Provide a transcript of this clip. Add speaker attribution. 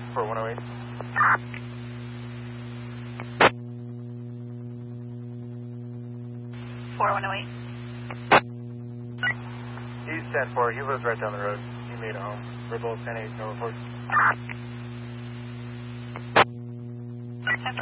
Speaker 1: 4108.
Speaker 2: 4108.
Speaker 1: He's 10-4. He lives right down the road. He made it home. We're both 10-8, no report.